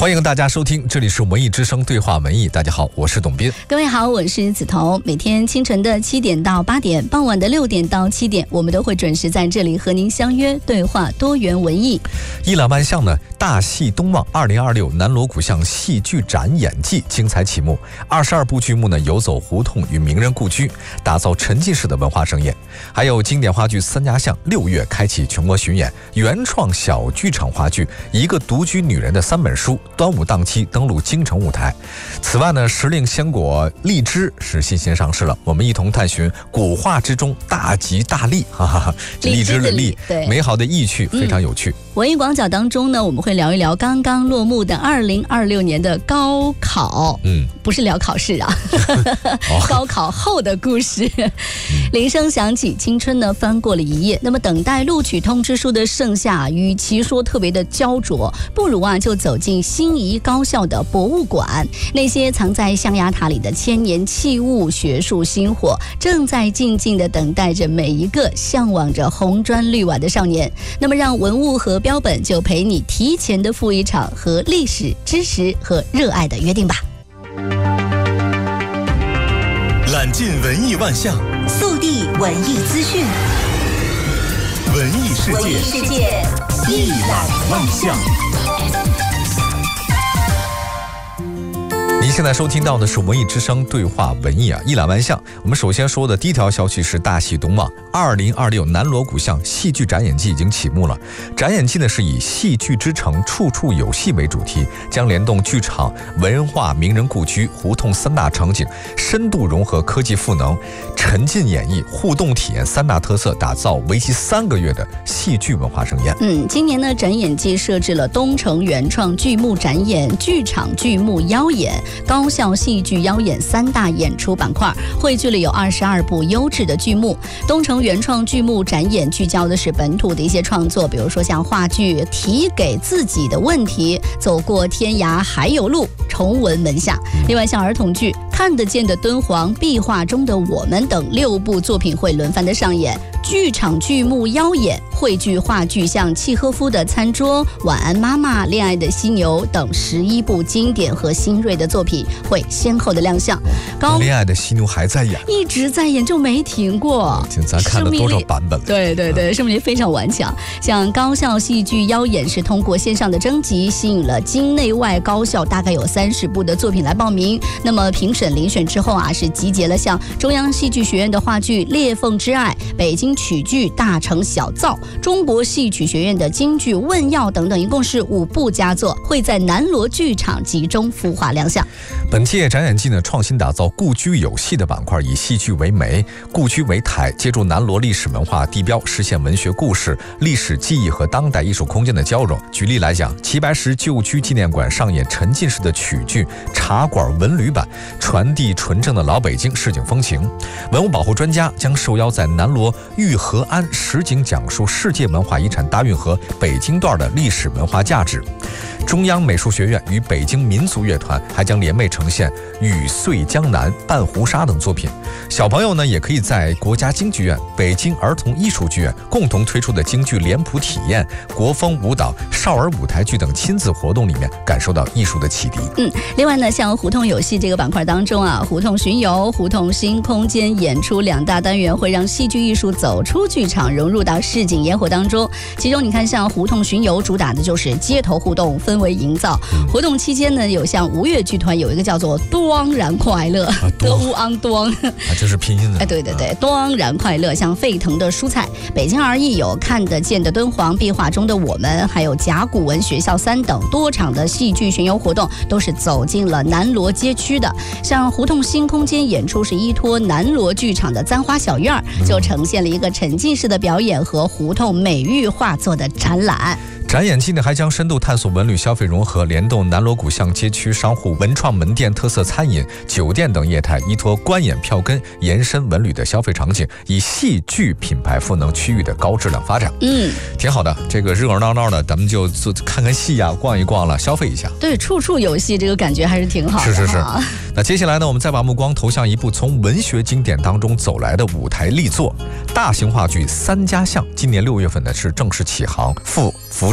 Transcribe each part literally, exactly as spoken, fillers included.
欢迎大家收听，这里是文艺之声对话文艺。大家好，我是董斌。 各位好，我是梓潼。每天清晨的七点到八点，傍晚的六点到七点，我们都会准时在这里和您相约对话多元文艺。 一览万象呢，大戏东望二零二六南锣鼓巷戏剧展演季精彩启幕，二十二部剧目呢游走胡同与名人故居，打造沉浸式的文化盛宴。还有经典话剧《三家巷》六月开启全国巡演，原创小剧场话剧《一个独居女人的三本书》端午档期登陆京城舞台。此外呢，时令鲜果荔枝是新鲜上市了，我们一同探寻古话之中大吉大利，哈哈哈，荔枝的荔， 对， 美好的意趣非常有趣。 嗯、文艺广角当中呢，我们会聊一聊刚刚落幕的二零二六年的高考，嗯，不是聊考试啊，高考后的故事。铃声响起，青春呢翻过了一页。那么等待录取通知书的盛夏，与其说特别的焦灼，不如啊就走进心仪高校的博物馆，那些藏在象牙塔里的千年器物、学术星火，正在静静地等待着每一个向往着红砖绿瓦的少年。那么让文物和标本就陪你提前的赴一场和历史、知识和热爱的约定吧。 揽尽文艺万象， 速递文艺资讯， 文艺世界， 文艺世界一览万象。 您现在收听到的是文艺之声对话文艺啊，一览万象。我们首先说的第一条消息是大戏东望二零二六南锣鼓巷戏剧展演季已经启幕了。展演季呢是以戏剧之城处处有戏为主题，将联动剧场、文化、名人故居、胡同三大场景，深度融合科技赋能、沉浸演绎、互动体验三大特色，打造为期三个月的戏剧文化盛宴。 嗯，今年呢展演季设置了东城原创剧目展演、剧场剧目邀演、高校戏剧邀演三大演出板块，汇聚了有二十二部优质的剧目。东城原创剧目展演聚焦的是本土的一些创作，比如说像话剧《题给自己的问题》、走过天涯还有路、重闻门下。另外像儿童剧《看得见的敦煌》、壁画中的我们等六部作品会轮番的上演。剧场剧目邀演汇聚话剧像契诃夫的餐桌、晚安妈妈、恋爱的犀牛等十一部经典和新锐的作品会先后的亮相。 高恋爱的犀牛还在演， 一直在演，就没停过。 咱看了多少版本了？ 对对对，生命力非常顽强。像高校戏剧邀演是通过线上的征集，吸引了京内外高校大概有三十部的作品来报名。那么评审遴选之后啊，是集结了像中央戏剧学院的话剧《裂缝之爱》、北京曲剧《大城小灶》、中国戏曲学院的京剧《问药》等等，一共是五部佳作，会在南锣剧场集中孵化亮相。 本届展演季呢，创新打造故居有戏的板块，以戏剧为媒，故居为台，借助南锣历史文化地标，实现文学故事、历史记忆和当代艺术空间的交融。举例来讲，齐白石旧居纪念馆上演沉浸式的曲剧《茶馆文旅版》，传递纯正的老北京市井风情。文物保护专家将受邀在南锣玉河庵实景讲述世界文化遗产大运河北京段的历史文化价值。中央美术学院与北京民族乐团还将联袂呈现《雨碎江南》《半湖沙》等作品。小朋友呢，也可以在国家京剧院、北京儿童艺术剧院共同推出的京剧脸谱体验、国风舞蹈、少儿舞台剧等亲子活动里面，感受到艺术的启迪。 嗯，另外呢，像胡同有戏这个板块当中啊，胡同巡游、胡同新空间演出两大单元会让戏剧艺术走出剧场，融入到市井烟火当中。其中你看，像胡同巡游主打的就是街头互动、氛围营造。活动期间呢，有像吴越剧团有一个叫做当然快乐，德乌昂当啊， 这是拼音的。 哎，对对对，当然快乐，像沸腾的蔬菜。北京而艺有看得见的敦煌、壁画中的我们，还有甲骨文学校三等多场的戏剧巡游活动，都是走进了南锣街区的。像胡同新空间演出是依托南锣剧场的簪花小院，就呈现了一个沉浸式的表演和胡同美育画作的展览。 展演季呢还将深度探索文旅消费融合，联动南锣鼓巷街区商户、文创门店、特色餐饮、酒店等业态，依托观演票根延伸文旅的消费场景，以戏剧品牌赋能区域的高质量发展。 嗯， 挺好的，这个热热闹闹的，咱们就做看看戏呀、啊，逛一逛了，消费一下。 对，处处有戏，这个感觉还是挺好的。 是是是。那接下来呢，我们再把目光投向一部从文学经典当中走来的舞台力作——大型话剧《三家巷》。今年六月份呢是正式起航，赴福州、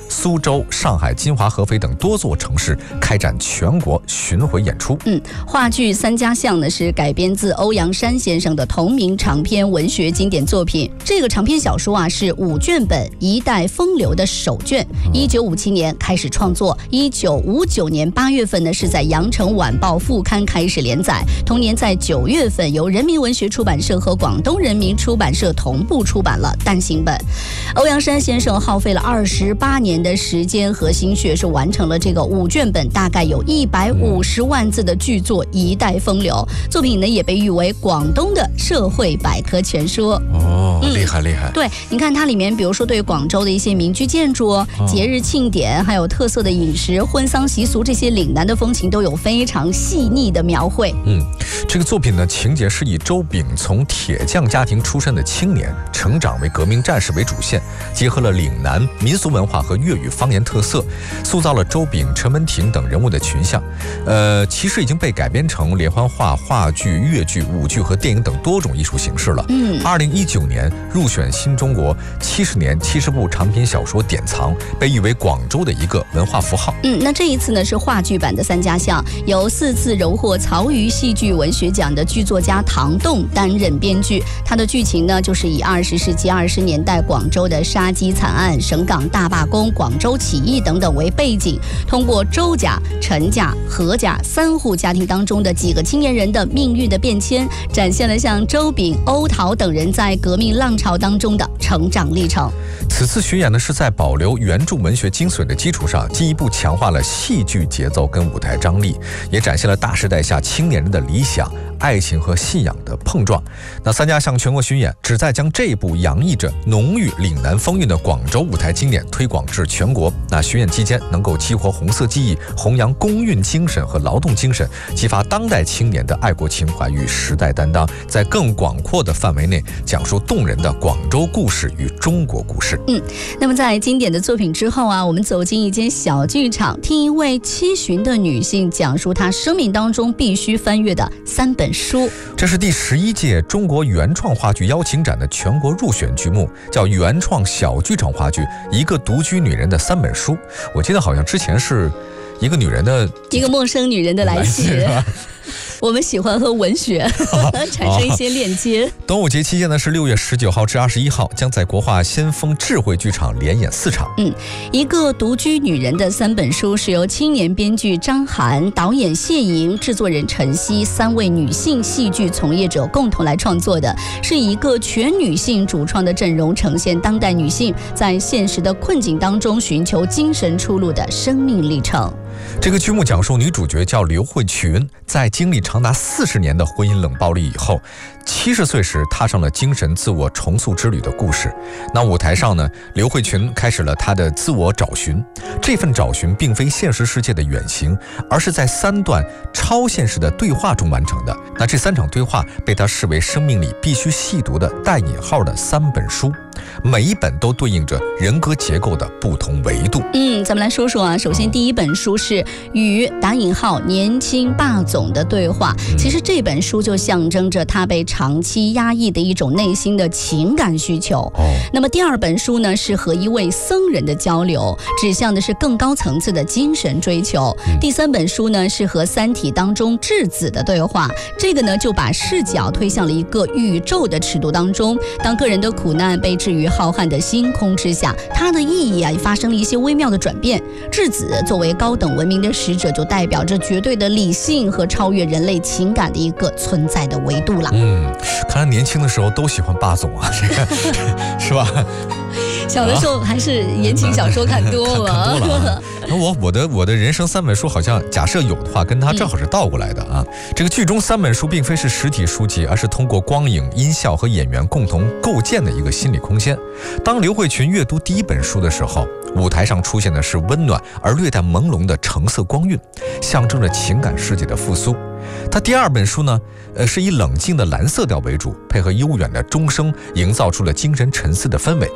苏州、上海、金华、合肥等多座城市开展全国巡回演出。 嗯，话剧《三家巷》呢是改编自欧阳山先生的同名长篇文学经典作品。这个长篇小说啊是五卷本，一代风流的首卷。一九五七年开始创作，一九五九年八月份呢是在《羊城晚报》副刊开始连载。同年在九月份，由人民文学出版社和广东人民出版社同步出版了单行本。欧阳山先生耗费了二十八年的时间和心血，是完成了这个五卷本，大概有一百五十万字的巨作《一代风流》。作品呢也被誉为广东的社会百科全书。 哦，厉害厉害！ 对，你看它里面，比如说对广州的一些民居建筑、哦、节日庆典，还有特色的饮食、婚丧习俗，这些岭南的风情都有非常细腻的描绘。 嗯，这个作品呢，情节是以周炳从铁匠家庭出身的青年，成长为革命战士为主线，结合了岭南民俗文化和粤语方言特色，塑造了周炳、陈文婷等人物的群像。呃，其实已经被改编成连环画、话剧、粤剧、舞剧和电影等多种艺术形式了。 嗯， 二零一九年入选新中国七十年七十部长篇小说典藏，被誉为广州的一个文化符号。 嗯，那这一次呢是话剧版的《三家巷》，由四次荣获曹禺戏剧文学奖的剧作家唐栋担任编剧。它的剧情呢就是以二十世纪二十年代广州的杀鸡惨案、省港大罢工、广州起义等等为背景，通过周家、陈家、何家三户家庭当中的几个青年人的命运的变迁，展现了像周炳、欧陶等人在革命浪潮当中的成长历程。 此次巡演呢是在保留原著文学精髓的基础上，进一步强化了戏剧节奏跟舞台张力，也展现了大时代下青年人的理想、爱情和信仰的碰撞。那三家巷全国巡演旨在将这部洋溢着浓郁岭南风韵的广州舞台经典推广至全国。那巡演期间能够激活红色记忆，弘扬工运精神和劳动精神，激发当代青年的爱国情怀与时代担当，在更广阔的范围内讲述动人的广州故事与中国故事。 嗯，那么在经典的作品之后啊，我们走进一间小剧场，听一位七旬的女性讲述她生命当中必须翻阅的三本书。 这是第十一届中国原创话剧邀请展的全国入选剧目，叫原创小剧场话剧《一个独居女人的三本书》。我记得好像之前是一个女人的一个陌生女人的来信。我们喜欢和文学产生一些链接。 端午节期间呢是六月十九号至二十一号，将在国画先锋智慧剧场连演四场。 嗯，一个独居女人的三本书是由青年编剧张涵、导演谢莹、制作人陈曦三位女性戏剧从业者共同来创作的，是一个全女性主创的阵容，呈现当代女性在现实的困境当中寻求精神出路的生命历程。 这个剧目讲述女主角叫刘慧群，在经历长达四十年的婚姻冷暴力以后，七十岁时踏上了精神自我重塑之旅的故事。那舞台上呢，刘慧群开始了她的自我找寻。这份找寻并非现实世界的远行，而是在三段超现实的对话中完成的。那这三场对话被她视为生命里必须细读的带引号的三本书，每一本都对应着人格结构的不同维度。 嗯，咱们来说说啊，首先第一本书是与打引号年轻霸总的对话。其实这本书就象征着他被长期压抑的一种内心的情感需求。 哦， 那么第二本书呢，是和一位僧人的交流，指向的是更高层次的精神追求。 嗯、 第三本书呢，是和《三体》当中质子的对话，这个呢就把视角推向了一个宇宙的尺度当中。当个人的苦难被置于浩瀚的星空之下，它的意义啊也发生了一些微妙的转变。质子作为高等文明的使者，就代表着绝对的理性和超越人类情感的一个存在的维度了。 嗯，看来年轻的时候都喜欢霸总啊，这个是吧？ 小的时候还是言情小说看多了。 啊、看, 看多了、啊。那我我的我的人生三本书，好像假设有的话，跟它正好是倒过来的啊。嗯、这个剧中三本书并非是实体书籍，而是通过光影、音效和演员共同构建的一个心理空间。当刘慧群阅读第一本书的时候，舞台上出现的是温暖而略带朦胧的橙色光晕，象征着情感世界的复苏。他第二本书呢，呃，是以冷静的蓝色调为主，配合悠远的钟声，营造出了精神沉思的氛围。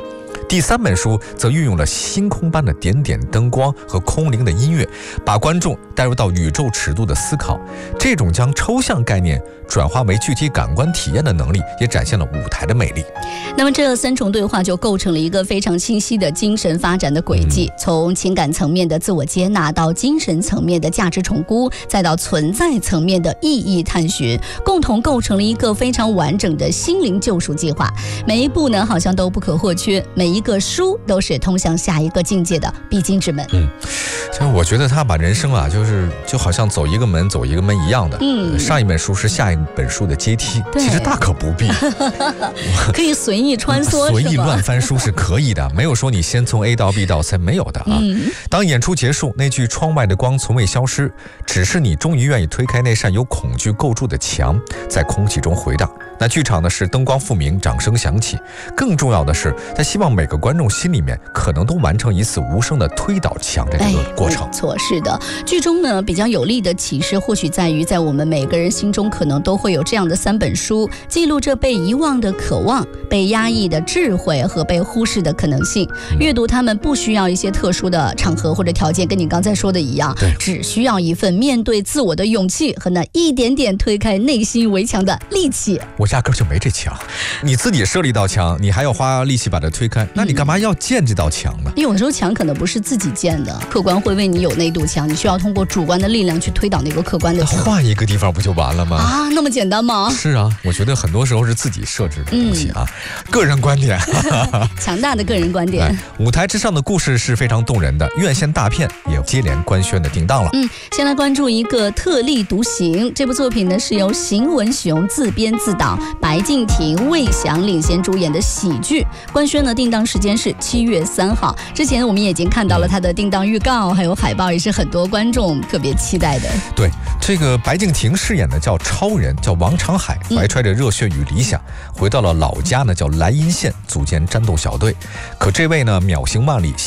第三本书则运用了星空般的点点灯光和空灵的音乐，把观众带入到宇宙尺度的思考。这种将抽象概念转化为具体感官体验的能力，也展现了舞台的魅力。 那么这三重对话就构成了一个非常清晰的精神发展的轨迹，嗯、从情感层面的自我接纳，到精神层面的价值重估，再到存在层面的意义探寻，共同构成了一个非常完整的心灵救赎计划。每一步呢，好像都不可或缺，每一个书都是通向下一个境界的必经之门。 嗯，其实我觉得他把人生啊，就是就好像走一个门走一个门一样的。嗯，上一本书是下一本书的阶梯，其实大可不必， 可以随意穿梭， 随意乱翻书是可以的，没有说你先从 A 到 B 到 C， 没有的啊。嗯、当演出结束，那句窗外的光从未消失，只是你终于愿意推开那扇由恐惧构筑的墙，在空气中回荡。那剧场呢是灯光复明，掌声响起，更重要的是，他希望每个观众心里面可能都完成一次无声的推倒墙的这个过程。 哎、没错，是的。剧中呢比较有力的启示，或许在于在我们每个人心中可能都会有这样的三本书，记录着被遗忘的渴望、被压抑的智慧和被忽视的可能性。嗯、阅读他们不需要一些特殊的场合或者条件，跟你刚才说的一样，只需要一份面对自我的勇气和那一点点推开内心围墙的力气。 我压根就没这墙，你自己设立一道墙，你还要花力气把它推开，那你干嘛要建这道墙呢？ 有时候墙可能不是自己建的，客观会为你有那堵墙，你需要通过主观的力量去推倒那个客观的墙。 换一个地方不就完了吗？ 啊，那么简单吗？ 是啊，我觉得很多时候是自己设置的东西啊，嗯、个人观点， 强大的个人观点。 舞台之上的故事是非常动人的，院线大片也接连官宣的定档了。 嗯，先来关注一个特立独行，这部作品呢是由邢文雄自编自导，白敬亭、魏翔领衔主演的喜剧。官宣呢定档时间是七月三号。之前我们也已经看到了它的定档预告，还有海报，也是很多观众特别期待的。 对，这个白敬亭饰演的叫超人，叫王长海，怀揣着热血与理想，嗯、回到了老家呢，叫莱茵县，组建战斗小队。可这位呢，渺形万里。